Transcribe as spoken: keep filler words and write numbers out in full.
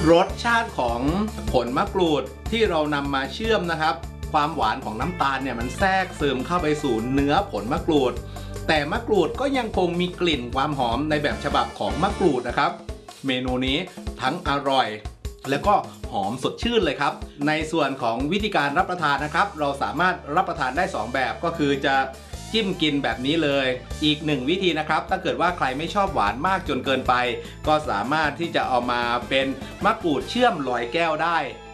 รสชาติของผลมะกรูดที่เรานำมาเชื่อมนะครับความหวานของน้ำตาลเนี่ยมันแทรกซึมเข้าไปสู่เนื้อผลมะกรูดแต่มะกรูดก็ยังคงมีกลิ่นความหอมในแบบฉบับของมะกรูดนะครับเมนูนี้ทั้งอร่อยแล้วก็หอมสดชื่นเลยครับในส่วนของวิธีการรับประทานนะครับเราสามารถรับประทานได้สองแบบก็คือจะจิ้มกินแบบนี้เลยอีกหนึ่งวิธีนะครับถ้าเกิดว่าใครไม่ชอบหวานมากจนเกินไปก็สามารถที่จะเอามาเป็นมะกรูดเชื่อมลอยแก้วได้